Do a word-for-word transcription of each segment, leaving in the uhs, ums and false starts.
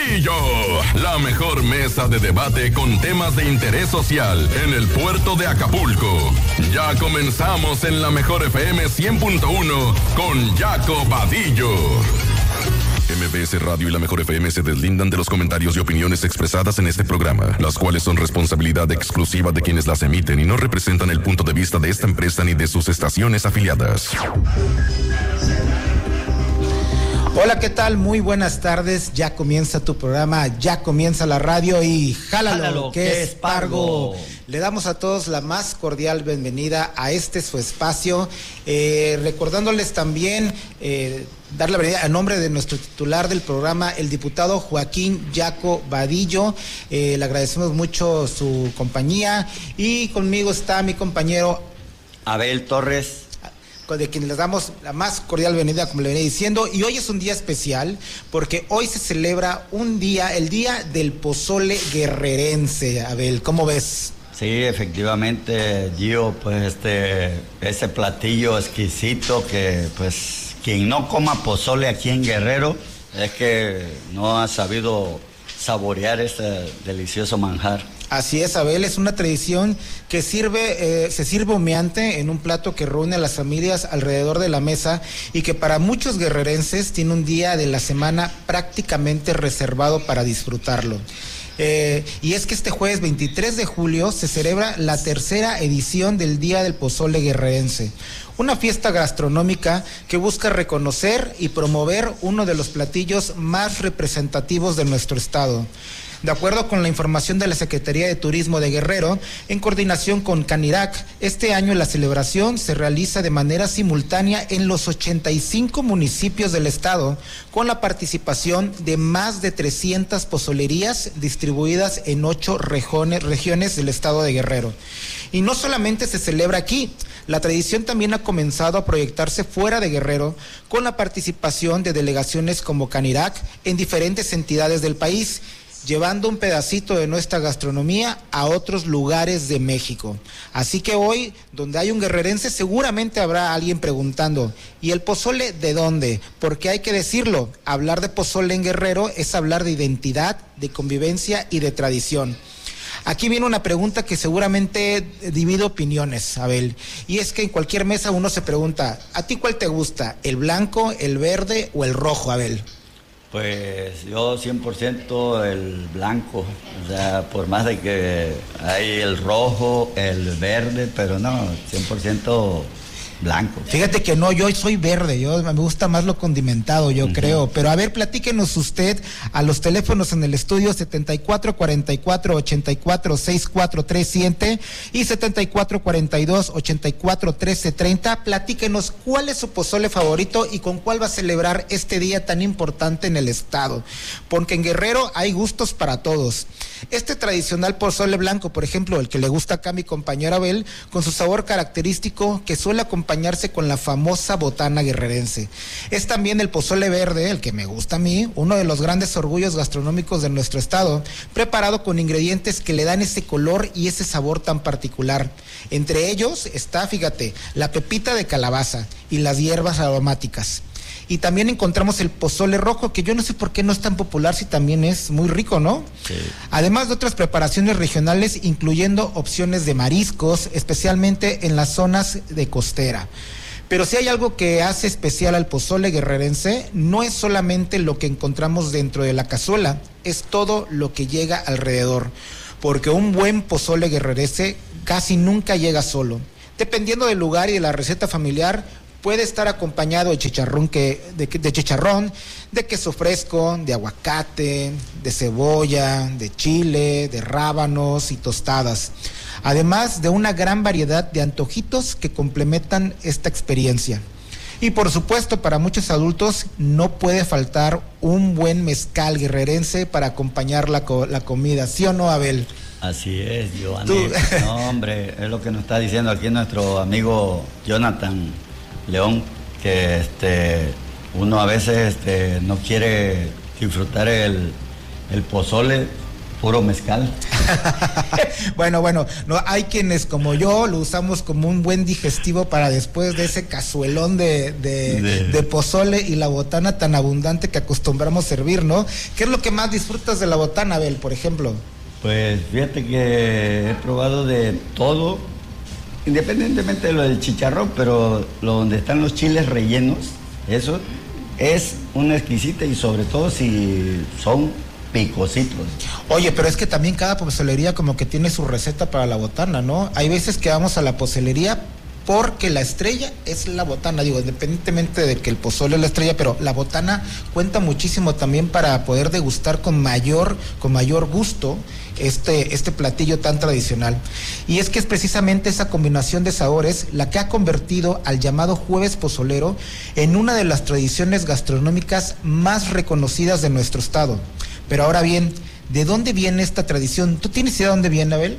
La mejor mesa de debate con temas de interés social en el puerto de Acapulco. Ya comenzamos en la mejor F M cien punto uno con Jaco Vadillo. M B S Radio y la mejor F M se deslindan de los comentarios y opiniones expresadas en este programa, las cuales son responsabilidad exclusiva de quienes las emiten y no representan el punto de vista de esta empresa ni de sus estaciones afiliadas. Hola, ¿qué tal? Muy buenas tardes. Ya comienza tu programa, ya comienza la radio y jálalo, jálalo que, que es Pargo. Pargo. Le damos a todos la más cordial bienvenida a este su espacio, eh, recordándoles también eh, dar la bienvenida a nombre de nuestro titular del programa, el diputado Joaquín Jaco Vadillo. Eh, le agradecemos mucho su compañía y conmigo está mi compañero Abel Torres, de quien les damos la más cordial bienvenida, como le venía diciendo, y hoy es un día especial porque hoy se celebra un día, el día del pozole guerrerense. Abel, ¿cómo ves? Sí, efectivamente, Gio, pues este, ese platillo exquisito que pues quien no coma pozole aquí en Guerrero es que no ha sabido saborear este delicioso manjar. Así es, Abel, es una tradición que sirve, eh, se sirve humeante en un plato que reúne a las familias alrededor de la mesa y que para muchos guerrerenses tiene un día de la semana prácticamente reservado para disfrutarlo. Eh, y es que este jueves veintitrés de julio se celebra la tercera edición del Día del Pozole Guerrerense, una fiesta gastronómica que busca reconocer y promover uno de los platillos más representativos de nuestro estado. De acuerdo con la información de la Secretaría de Turismo de Guerrero, en coordinación con Canirac, este año la celebración se realiza de manera simultánea en los ochenta y cinco municipios del estado, con la participación de más de trescientas pozolerías distribuidas en ocho regiones, regiones del estado de Guerrero. Y no solamente se celebra aquí, la tradición también ha comenzado a proyectarse fuera de Guerrero, con la participación de delegaciones como Canirac en diferentes entidades del país, llevando un pedacito de nuestra gastronomía a otros lugares de México. Así que hoy, donde hay un guerrerense, seguramente habrá alguien preguntando, ¿y el pozole de dónde? Porque hay que decirlo, hablar de pozole en Guerrero es hablar de identidad, de convivencia y de tradición. Aquí viene una pregunta que seguramente divide opiniones, Abel, y es que en cualquier mesa uno se pregunta, ¿a ti cuál te gusta? ¿El blanco, el verde o el rojo, Abel? Pues yo cien por ciento el blanco, o sea, por más de que hay el rojo, el verde, pero no, cien por ciento blanco. Fíjate que no, yo soy verde, yo me gusta más lo condimentado, yo uh-huh. creo, pero a ver, platíquenos usted a los teléfonos en el estudio setenta y cuatro cuarenta y cuatro ochenta y cuatro sesenta y cuatro treinta y siete y setenta y cuatro cuarenta y dos ochenta y cuatro trece treinta, platíquenos cuál es su pozole favorito y con cuál va a celebrar este día tan importante en el estado, porque en Guerrero hay gustos para todos. Este tradicional pozole blanco, por ejemplo, el que le gusta acá a mi compañero Abel, con su sabor característico que suele acompañarse con la famosa botana guerrerense. Es también el pozole verde, el que me gusta a mí, uno de los grandes orgullos gastronómicos de nuestro estado, preparado con ingredientes que le dan ese color y ese sabor tan particular. Entre ellos está, fíjate, la pepita de calabaza y las hierbas aromáticas. Y también encontramos el pozole rojo, que yo no sé por qué no es tan popular si también es muy rico, ¿no? Sí. Además de otras preparaciones regionales, incluyendo opciones de mariscos, especialmente en las zonas de costera. Pero si hay algo que hace especial al pozole guerrerense, no es solamente lo que encontramos dentro de la cazuela, es todo lo que llega alrededor. Porque un buen pozole guerrerense casi nunca llega solo. Dependiendo del lugar y de la receta familiar, puede estar acompañado de chicharrón, que, de, de chicharrón, de queso fresco, de aguacate, de cebolla, de chile, de rábanos y tostadas. Además de una gran variedad de antojitos que complementan esta experiencia. Y por supuesto, para muchos adultos no puede faltar un buen mezcal guerrerense para acompañar la, co- la comida, ¿sí o no, Abel? Así es, Giovanni. No, hombre, es lo que nos está diciendo aquí nuestro amigo Jonathan León, que este uno a veces este, no quiere disfrutar el, el pozole puro mezcal. Bueno, bueno, no, hay quienes como yo lo usamos como un buen digestivo para después de ese cazuelón de, de, de... de pozole y la botana tan abundante que acostumbramos servir, ¿no? ¿Qué es lo que más disfrutas de la botana, Abel, por ejemplo? Pues fíjate que he probado de todo, independientemente de lo del chicharrón, pero lo donde están los chiles rellenos, eso es una exquisita, y sobre todo si son picositos. Oye, pero es que también cada pozolería como que tiene su receta para la botana, ¿no? Hay veces que vamos a la pozelería porque la estrella es la botana, digo, independientemente de que el pozole es la estrella, pero la botana cuenta muchísimo también para poder degustar con mayor, con mayor gusto este, este platillo tan tradicional. Y es que es precisamente esa combinación de sabores la que ha convertido al llamado jueves pozolero en una de las tradiciones gastronómicas más reconocidas de nuestro estado. Pero ahora bien, ¿de dónde viene esta tradición? ¿Tú tienes idea de dónde viene, Abel?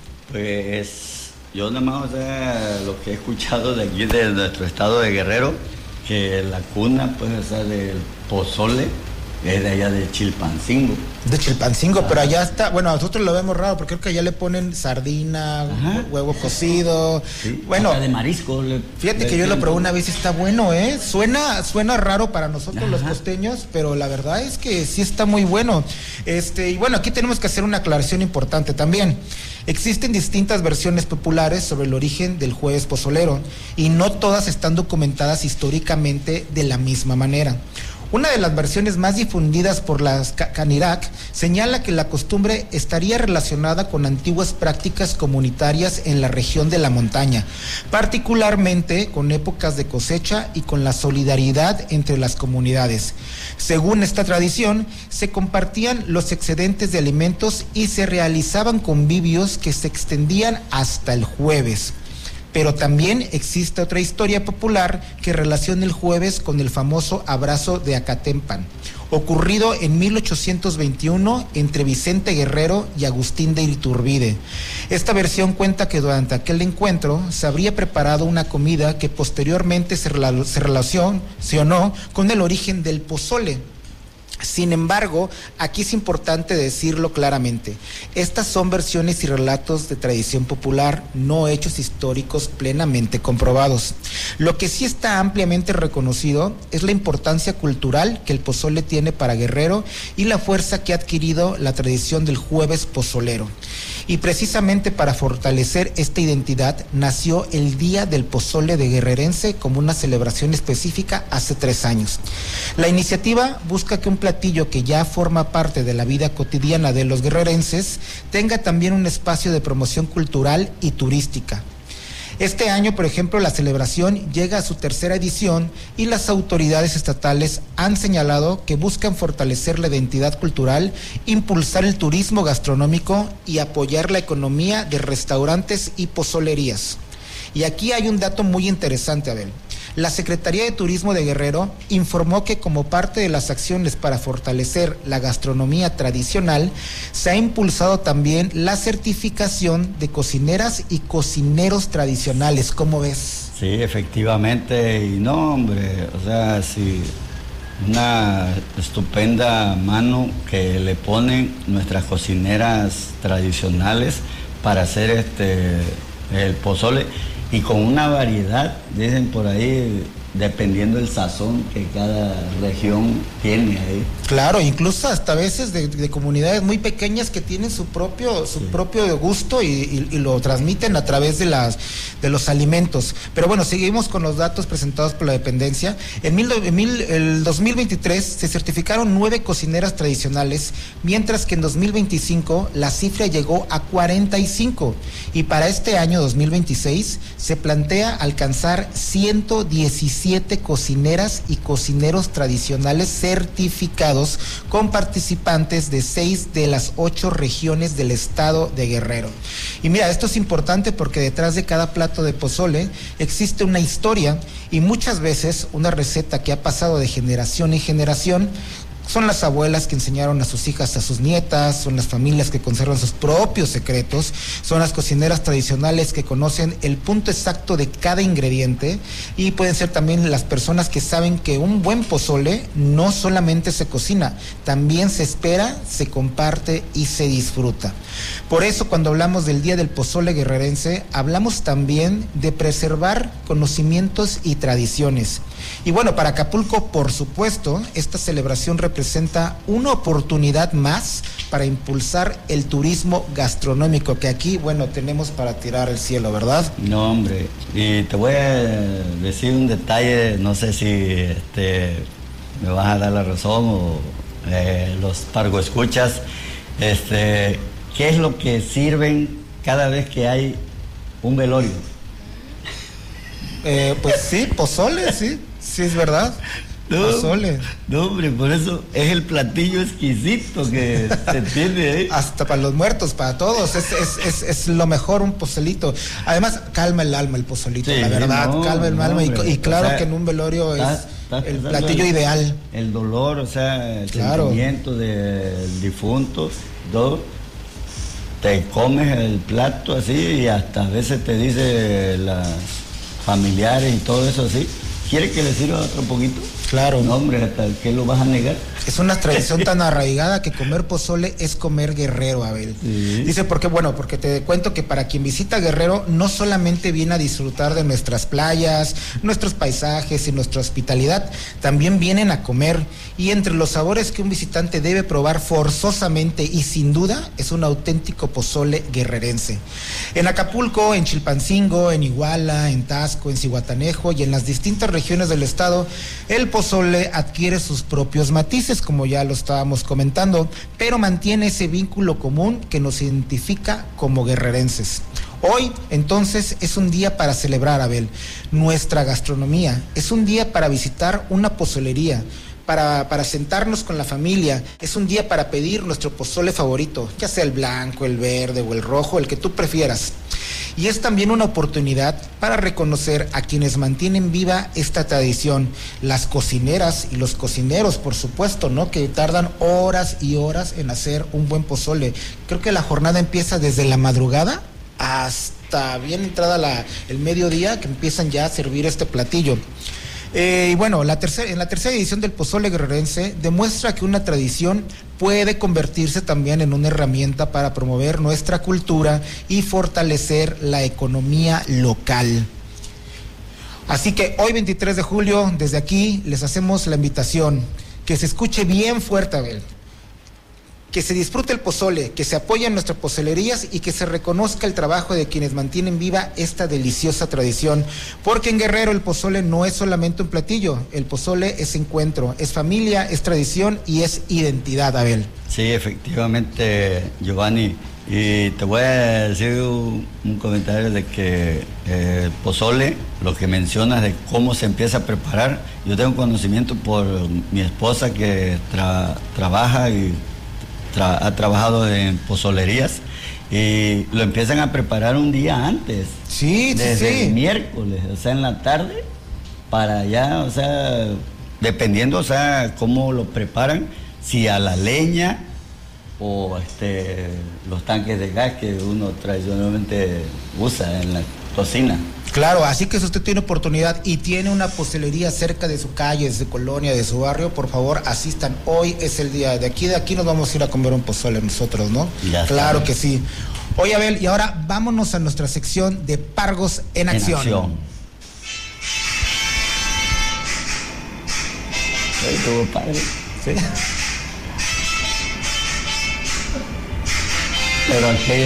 Pues yo nada más, o sea, lo que he escuchado de aquí, de nuestro estado de Guerrero, que la cuna, pues, o sea, del pozole, es de allá de Chilpancingo. De Chilpancingo, ah. Pero allá está, bueno, a nosotros lo vemos raro, porque creo que allá le ponen sardina, ajá, huevo cocido, sí, bueno. Hasta de marisco. Le, fíjate le que yo lo probé una vez y está bueno, ¿eh? Suena, suena raro para nosotros, ajá, los costeños, pero la verdad es que sí está muy bueno. Este, y bueno, aquí tenemos que hacer una aclaración importante también. Existen distintas versiones populares sobre el origen del jueves pozolero, y no todas están documentadas históricamente de la misma manera. Una de las versiones más difundidas por las Canirac señala que la costumbre estaría relacionada con antiguas prácticas comunitarias en la región de la montaña, particularmente con épocas de cosecha y con la solidaridad entre las comunidades. Según esta tradición, se compartían los excedentes de alimentos y se realizaban convivios que se extendían hasta el jueves. Pero también existe otra historia popular que relaciona el jueves con el famoso abrazo de Acatempan, ocurrido en mil ochocientos veintiuno entre Vicente Guerrero y Agustín de Iturbide. Esta versión cuenta que durante aquel encuentro se habría preparado una comida que posteriormente se, rela- se relacionó con el origen del pozole. Sin embargo, aquí es importante decirlo claramente, estas son versiones y relatos de tradición popular, no hechos históricos plenamente comprobados. Lo que sí está ampliamente reconocido es la importancia cultural que el pozole tiene para Guerrero y la fuerza que ha adquirido la tradición del jueves pozolero. Y precisamente para fortalecer esta identidad nació el Día del Pozole de Guerrerense como una celebración específica hace tres años. La iniciativa busca que un platillo que ya forma parte de la vida cotidiana de los guerrerenses tenga también un espacio de promoción cultural y turística. Este año, por ejemplo, la celebración llega a su tercera edición y las autoridades estatales han señalado que buscan fortalecer la identidad cultural, impulsar el turismo gastronómico y apoyar la economía de restaurantes y pozolerías. Y aquí hay un dato muy interesante, Abel. La Secretaría de Turismo de Guerrero informó que como parte de las acciones para fortalecer la gastronomía tradicional, se ha impulsado también la certificación de cocineras y cocineros tradicionales. ¿Cómo ves? Sí, efectivamente, y no, hombre, o sea, sí, una estupenda mano que le ponen nuestras cocineras tradicionales para hacer este el pozole. Y con una variedad, dicen por ahí, dependiendo del sazón que cada región tiene ahí. Claro, incluso hasta a veces de, de comunidades muy pequeñas que tienen su propio su sí. propio gusto y, y, y lo transmiten a través de las de los alimentos. Pero bueno, seguimos con los datos presentados por la dependencia. En mil, en mil, el dos mil veintitrés se certificaron nueve cocineras tradicionales, mientras que en dos mil veinticinco la cifra llegó a cuarenta y cinco. Y para este año dos mil veintiséis se plantea alcanzar ciento diecisiete cocineras y cocineros tradicionales certificados con participantes de seis de las ocho regiones del estado de Guerrero. Y mira, esto es importante porque detrás de cada plato de pozole existe una historia y muchas veces una receta que ha pasado de generación en generación Son las abuelas que enseñaron a sus hijas, a sus nietas, son las familias que conservan sus propios secretos, son las cocineras tradicionales que conocen el punto exacto de cada ingrediente, y pueden ser también las personas que saben que un buen pozole no solamente se cocina, también se espera, se comparte y se disfruta. Por eso, cuando hablamos del Día del Pozole Guerrerense, hablamos también de preservar conocimientos y tradiciones. Y bueno, para Acapulco, por supuesto, esta celebración representa una oportunidad más para impulsar el turismo gastronómico, que aquí, bueno, tenemos para tirar el cielo, ¿verdad? No, hombre, y te voy a decir un detalle, no sé si este, me vas a dar la razón o eh, los pargo escuchas, este, ¿qué es lo que sirven cada vez que hay un velorio? Eh, pues sí, pozole, sí. Sí, es verdad. No, pozole. No, hombre, por eso es el platillo exquisito que se tiene, ¿eh? Hasta para los muertos, para todos. Es, es, es, es lo mejor un pozolito. Además, calma el alma el pozolito, sí, la verdad. No, calma el no, alma. Hombre, y, y claro, o sea, que en un velorio está, es está el platillo el, ideal. El dolor, o sea, el claro. sentimiento del difunto. Dos, te comes el plato así y hasta a veces te dice las familiares y todo eso así. ¿Quiere que le sirva otro poquito? Claro. No, hombre, ¿hasta qué lo vas a negar? Es una tradición tan arraigada que comer pozole es comer Guerrero, Abel. Sí. Dice, ¿por qué? Bueno, porque te cuento que para quien visita Guerrero no solamente viene a disfrutar de nuestras playas, nuestros paisajes y nuestra hospitalidad, también vienen a comer. Y entre los sabores que un visitante debe probar forzosamente y sin duda es un auténtico pozole guerrerense. En Acapulco, en Chilpancingo, en Iguala, en Taxco, en Zihuatanejo y en las distintas regiones del estado, el pozole adquiere sus propios matices, como ya lo estábamos comentando, pero mantiene ese vínculo común que nos identifica como guerrerenses. Hoy, entonces, es un día para celebrar, Abel, nuestra gastronomía. Es un día para visitar una pozolería, para, para sentarnos con la familia. Es un día para pedir nuestro pozole favorito, ya sea el blanco, el verde o el rojo, el que tú prefieras. Y es también una oportunidad para reconocer a quienes mantienen viva esta tradición, las cocineras y los cocineros, por supuesto, ¿no? Que tardan horas y horas en hacer un buen pozole. Creo que la jornada empieza desde la madrugada hasta bien entrada la, el mediodía, que empiezan ya a servir este platillo. Eh, y bueno, la tercera, en la tercera edición del pozole guerrerense demuestra que una tradición puede convertirse también en una herramienta para promover nuestra cultura y fortalecer la economía local. Así que hoy veintitrés de julio, desde aquí les hacemos la invitación, que se escuche bien fuerte, Abel, que se disfrute el pozole, que se apoyen nuestras pozolerías y que se reconozca el trabajo de quienes mantienen viva esta deliciosa tradición, porque en Guerrero el pozole no es solamente un platillo, el pozole es encuentro, es familia, es tradición y es identidad, Abel. Sí, efectivamente, Giovanni, y te voy a decir un, un comentario de que eh, el pozole, lo que mencionas de cómo se empieza a preparar, yo tengo conocimiento por mi esposa que tra, trabaja y Tra- ha trabajado en pozolerías y lo empiezan a preparar un día antes. Sí, desde sí, sí. el miércoles, o sea, en la tarde, para allá, o sea, dependiendo, o sea, cómo lo preparan, si a la leña o este, los tanques de gas que uno tradicionalmente usa en la cocina. Claro, así que si usted tiene oportunidad y tiene una pozelería cerca de su calle, de su colonia, de su barrio, por favor asistan. Hoy es el día, de aquí de aquí nos vamos a ir a comer un pozole nosotros, ¿no? Ya claro está. Que sí. Oye, Abel, y ahora vámonos a nuestra sección de Pargos en Acción. En acción. Estuvo padre. Sí. Pero aquella